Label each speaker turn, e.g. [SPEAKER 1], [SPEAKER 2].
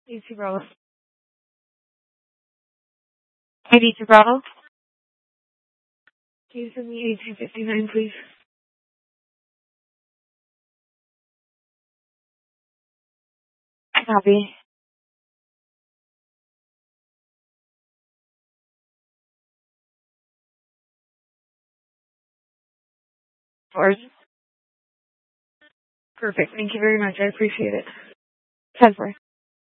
[SPEAKER 1] 82 Bravo. 82 Bravo. Can you send me 8259, please? Copy. Or perfect. Thank you very much. I appreciate it. 10-4.